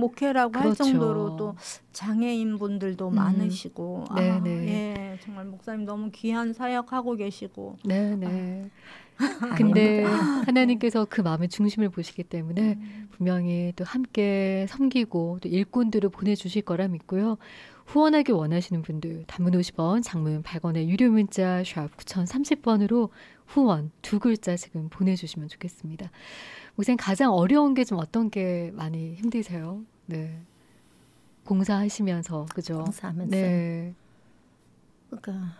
목회라고 그렇죠. 할 정도로 또 장애인 분들도 많으시고 예, 정말 목사님 너무 귀한 사역하고 계시고 네네. 근데 하나님께서 그 마음의 중심을 보시기 때문에 분명히 또 함께 섬기고 또 일꾼들을 보내주실 거라 믿고요. 후원하기 원하시는 분들 단문 50원, 장문 100원의 유료 문자 샵 9030번으로 후원 2글자 지금 보내주시면 좋겠습니다. 목사님 가장 어려운 게 좀 어떤 게 많이 힘드세요? 네. 봉사하시면서 그죠? 봉사하면서. 네. 그러니까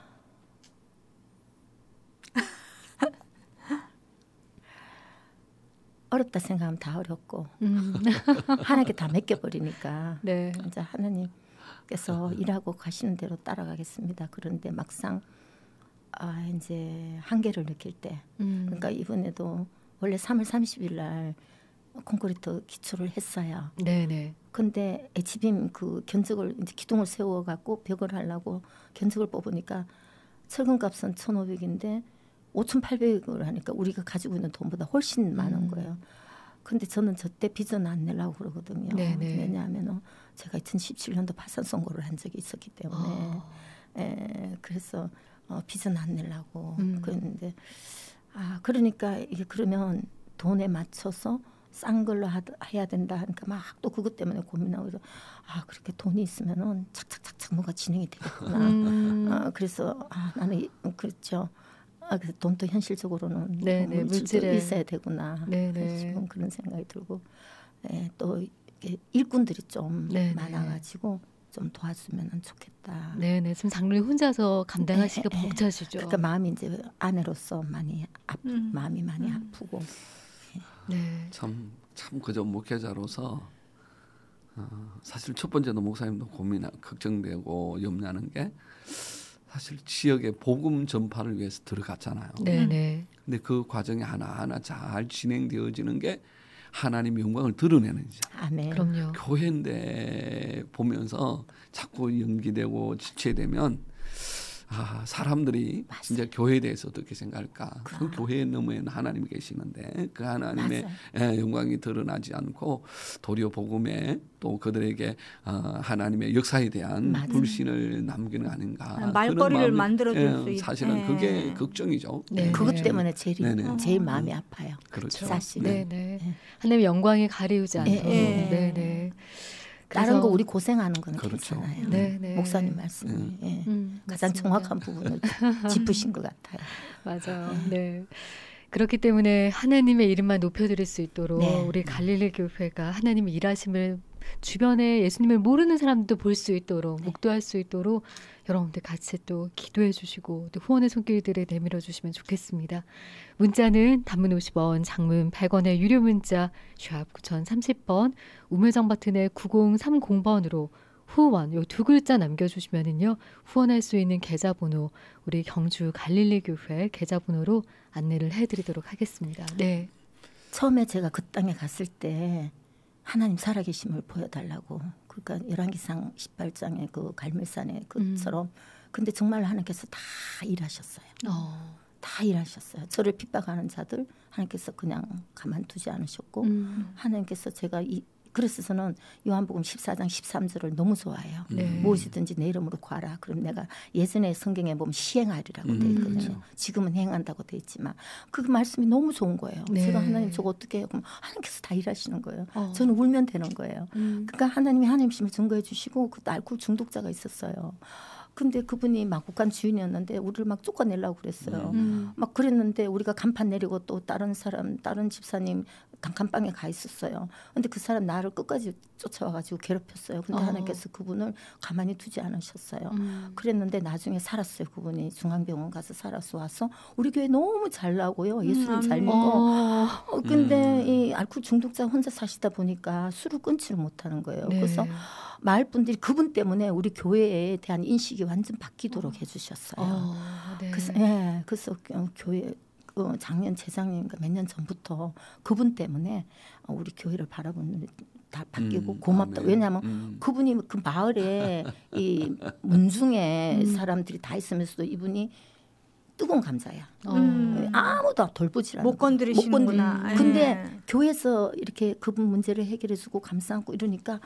어렵다 생각하면 다 어렵고 하나님께 다 맡겨버리니까 네. 이제 하나님께서 일하고 가시는 대로 따라가겠습니다. 그런데 막상 이제 한계를 느낄 때 그러니까 이번에도 원래 3월 30일 날 콘크리트 기초를 했어요. 네네. 근데 H빔 그 견적을 이제 기둥을 세워갖고 벽을 하려고 견적을 뽑으니까 철근값은 1,500인데 5,800을 하니까 우리가 가지고 있는 돈보다 훨씬 많은 거예요. 근데 저는 저때 빚은 안 내려고 그러거든요. 네네. 왜냐하면 제가 2017년도 파산 선고를 한 적이 있었기 때문에 그래서 빚은 안 내려고 그랬는데 그러니까 이게 그러면 돈에 맞춰서 싼 걸로 해야 된다 하니까 막 또 그것 때문에 고민하고 그래서 그렇게 돈이 있으면은 착착착착 뭐가 진행이 되겠구나. 그래서 나는 그렇죠. 그래서 돈도 현실적으로는 물질도 있어야 되구나. 지금 그런 생각이 들고 또 일꾼들이 좀 많아가지고 좀 도와주면 좋겠다. 네네. 지금 장로님 혼자서 감당하시기가 벅차시죠. 그러니까 마음이 이제 아내로서 많이 마음이 많이 아프고. 네. 참 그저 목회자로서 사실 첫 번째도 목사님도 걱정되고 염려하는 게 사실 지역의 복음 전파를 위해서 들어갔잖아요. 네네. 근데 그 과정이 하나하나 잘 진행되어지는 게 하나님의 영광을 드러내는 이죠. 아멘. 그럼요. 교회인데 보면서 자꾸 연기되고 지체되면 사람들이 맞아요. 진짜 교회에 대해서 어떻게 생각할까? 그 교회 너머에는 하나님이 계시는데 그 하나님의 영광이 드러나지 않고 도리어 복음에 또 그들에게 하나님의 역사에 대한 불신을 남기는 거 아닌가? 말거리를 만들어줄 수 있다. 사실은 그게 걱정이죠. 네. 그것 때문에 제일 마음이 아파요. 그렇죠. 사실은. 네네. 하나님의 영광이 가리우지 않고. 네네. 다른 거 우리 고생하는 건 그렇죠. 괜찮아요. 네네. 목사님 말씀이 가장 맞습니다. 정확한 부분을 짚으신 것 같아요. 맞아요. 네. 그렇기 때문에 하나님의 이름만 높여드릴 수 있도록 우리 갈릴리 교회가 하나님의 일하심을 주변에 예수님을 모르는 사람도 볼 수 있도록 목도할 수 있도록 여러분들 같이 또 기도해 주시고 또 후원의 손길들을 내밀어 주시면 좋겠습니다. 문자는 단문 50원, 장문 100원의 유료 문자 샵 9030번, 우물정 버튼의 9030번으로 후원 요 2글자 남겨주시면은요 후원할 수 있는 계좌번호 우리 경주 갈릴리 교회 계좌번호로 안내를 해드리도록 하겠습니다. 네. 처음에 제가 그 땅에 갔을 때 하나님 살아계심을 보여달라고 그러니까 열왕기상 18장의 그 갈멜산의 그처럼 근데 정말 하나님께서 다 일하셨어요. 다 일하셨어요. 저를 핍박하는 자들 하나님께서 그냥 가만두지 않으셨고 하나님께서 제가 그래서 저는 요한복음 14장 13절을 너무 좋아해요. 무엇이든지 내 이름으로 구하라. 그럼 내가 예전에 성경에 보면 시행하리라고 돼 있거든요. 그렇죠. 지금은 행한다고 돼 있지만 그 말씀이 너무 좋은 거예요. 제가 하나님 저거 어떻게 해요? 그럼 하나님께서 다 일하시는 거예요. 저는 울면 되는 거예요. 그러니까 하나님이 하나님심을 증거해 주시고 그 알코올 중독자가 있었어요. 근데 그분이 막 국간 주인이었는데 우리를 막 쫓아내려고 그랬어요. 막 그랬는데 우리가 간판 내리고 또 다른 집사님 단칸방에 가 있었어요. 근데 그 사람 나를 끝까지 쫓아와가지고 괴롭혔어요. 근데 하나님께서 그분을 가만히 두지 않으셨어요. 그랬는데 나중에 살았어요. 그분이 중앙병원 가서 살아서 와서 우리 교회 너무 잘 나고요. 예수님 잘 믿고. 근데 이 알코올 중독자 혼자 사시다 보니까 술을 끊지를 못하는 거예요. 그래서 마을 분들이 그분 때문에 우리 교회에 대한 인식이 완전 바뀌도록 해주셨어요. 그래서 교회 작년 재작년 몇 년 전부터 그분 때문에 우리 교회를 바라보는 다 바뀌고 고맙다. 왜냐하면 그분이 그 마을에 이 문중에 사람들이 다 있으면서도 이분이 뜨거운 감자야. 아무도 돌보질 않아. 못 건드리시는구나. 근데 교회에서 이렇게 그분 문제를 해결해주고 감싸 안고 이러니까